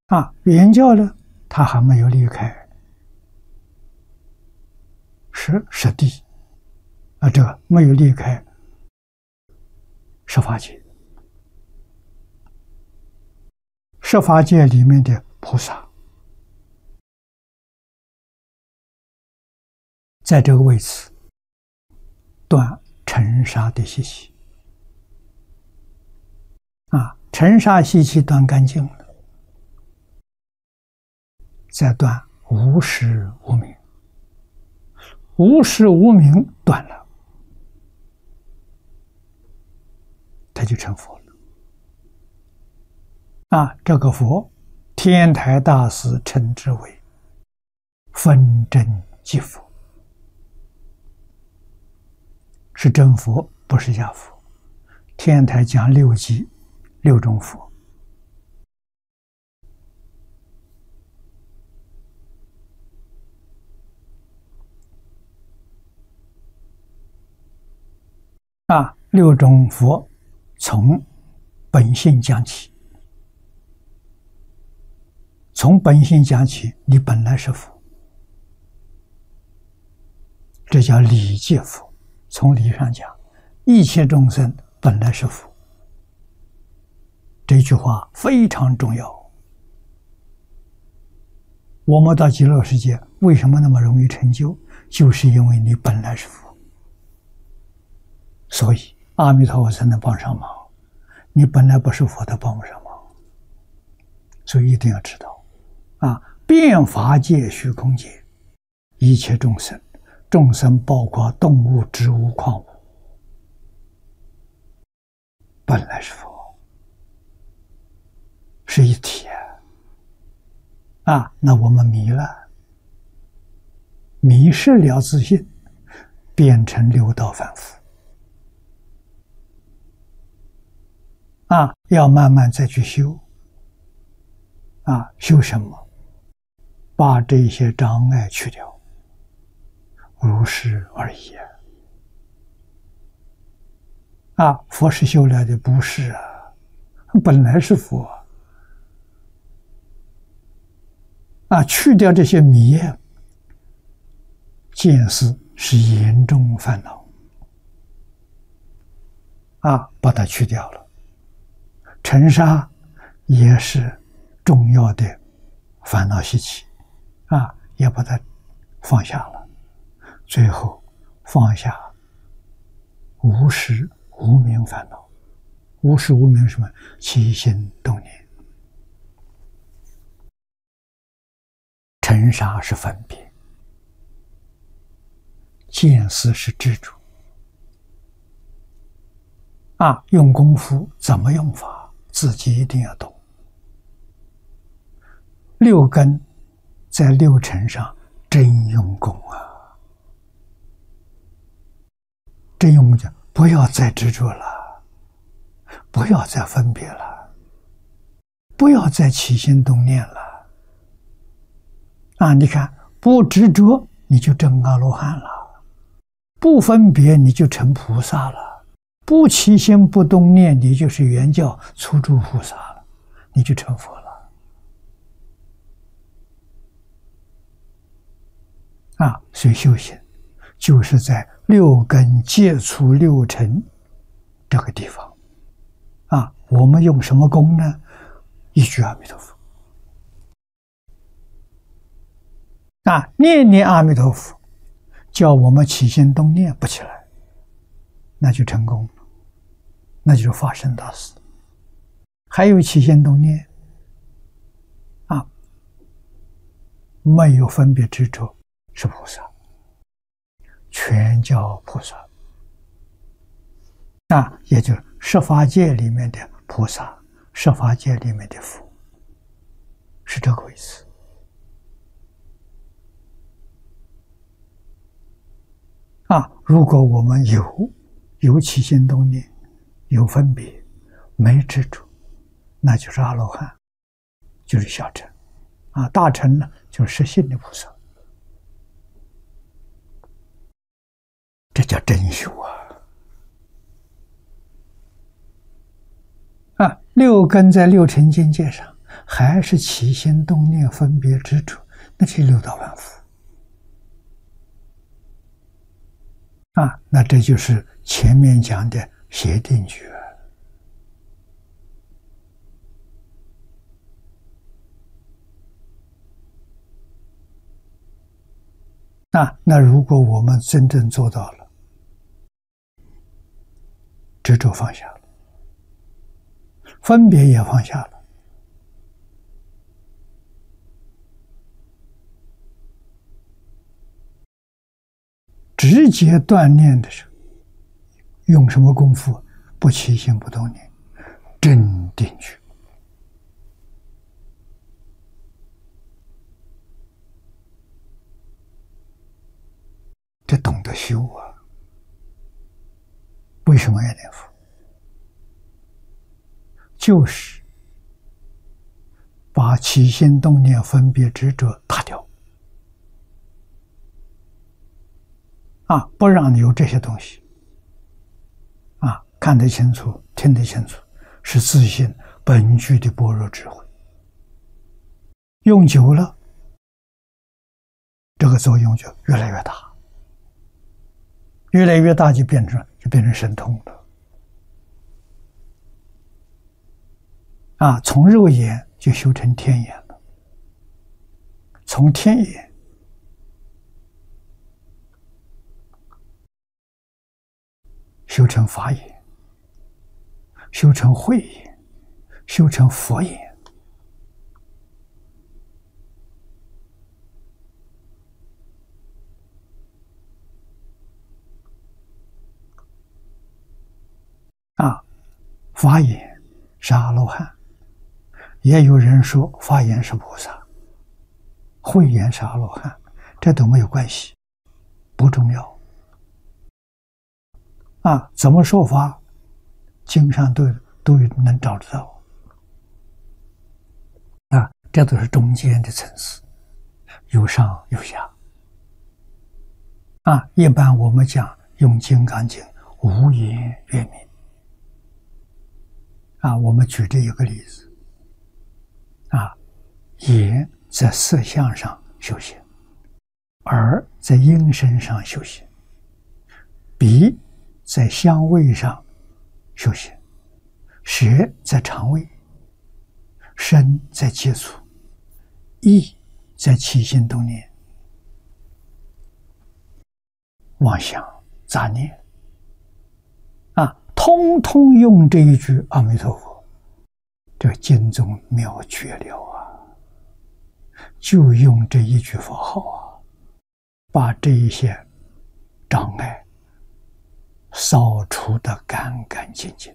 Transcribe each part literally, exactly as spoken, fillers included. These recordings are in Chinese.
啊，原教呢，他还没有离开实实地啊，这个没有离开十法界。十法界里面的菩萨，在这个位置断尘沙的习气啊，尘沙习气断干净了，再断无始无明，无始无明断了，他就成佛了。啊，这个佛，天台大师称之为分真即佛，是真佛，不是假佛。天台讲六级，六种佛。啊，六种佛从本性讲起。从本性讲起，你本来是佛，这叫理界佛。从理上讲，一切众生本来是佛，这句话非常重要。我们到极乐世界为什么那么容易成就？就是因为你本来是佛，所以阿弥陀佛才能帮上忙。你本来不是佛，他帮不上忙，所以一定要知道。啊，遍法界、虚空界，一切众生，众生包括动物、植物、矿物，本来是佛，是一体啊！啊，那我们迷了，迷失了自性，变成六道凡夫。啊，要慢慢再去修。啊，修什么？把这些障碍去掉，如是而已啊！佛是修来的，不是啊，本来是佛啊！去掉这些迷，见思是严重烦恼啊，把它去掉了。尘沙也是重要的烦恼习气。啊，也把它放下了，最后放下无始无明烦恼。无始无明什么？起心动念。尘沙是分别，见思是执着。啊，用功夫怎么用法，自己一定要懂。六根在六尘上真用功啊！真用功讲，不要再执着了，不要再分别了，不要再起心动念了。啊，你看，不执着你就证阿罗汉了，不分别你就成菩萨了，不起心不动念你就是圆教初住菩萨了，你就成佛了。啊，所以修行就是在六根接触六尘这个地方啊。我们用什么功呢？一句阿弥陀佛啊，念念阿弥陀佛，叫我们起心动念不起来，那就成功了，那就是发生大事。还有起心动念啊，没有分别执着，是菩萨，全叫菩萨啊，也就是十法界里面的菩萨，十法界里面的佛，是这个意思啊。如果我们有有起心动念，有分别，没执着，那就是阿罗汉，就是小乘啊。大乘呢，就是实性的菩萨。这叫真修啊！啊，六根在六尘境界上， 还是起心动念、分别执着，那是六道凡夫啊。那这就是前面讲的邪定觉啊。那如果我们真正做到了，执着放下了，分别也放下了，直接锻炼的时候，用什么功夫？不起心不动念，真定觉。这懂得修啊！为什么要念佛？就是把起心动念、分别执着打掉啊，不让你有这些东西啊，看得清楚，听得清楚，是自信本具的般若智慧。用久了，这个作用就越来越大。越来越大，就变成就变成神通了啊！从肉眼就修成天眼了，从天眼修成法眼，修成慧眼，修成佛眼啊！法眼是阿罗汉，也有人说法眼是菩萨，慧眼是阿罗汉，这都没有关系，不重要啊！怎么说法，经上都都能找得到啊！这都是中间的层次，有上有下啊！一般我们讲用《金刚经》，无言悦明啊！我们举这一个例子啊，眼在色相上修行，耳在音声上修行，鼻在香味上修行，舌在肠胃，身在接触，意在起心动念，妄想杂念啊，通通用这一句阿弥陀佛，这经中妙绝了啊！就用这一句佛号啊，把这一些障碍扫除得干干净净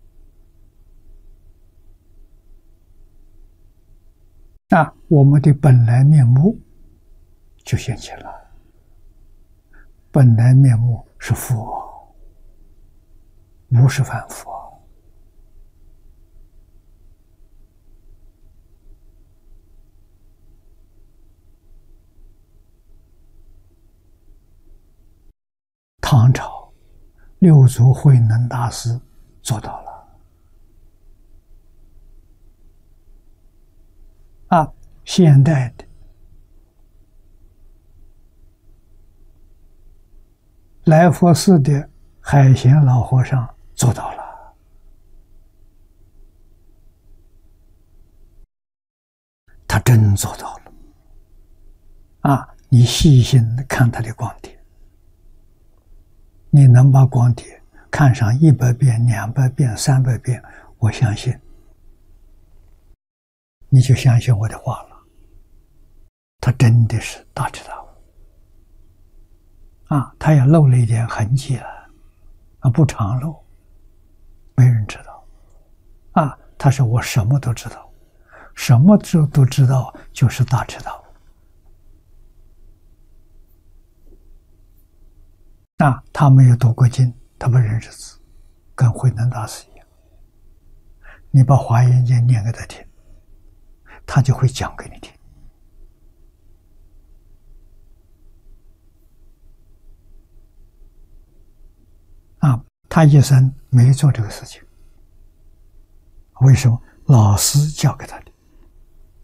啊，我们的本来面目就现起了。本来面目是佛，不是凡夫。唐朝六祖慧能大师做到了啊，现代的来佛寺的海贤老和尚做到了，他真做到了啊！你细心的看他的光碟，你能把光碟看上一百遍、两百遍、三百遍，我相信你就相信我的话了。他真的是大彻大悟啊！他也漏了一点痕迹了啊，不常漏，没人知道啊。他说我什么都知道，什么都都知道，就是大彻大悟。啊，他没有读过经，他不认识字，跟慧能大师一样。你把华严经念给他听，他就会讲给你听。啊，他一生没做这个事情，为什么？老师教给他的。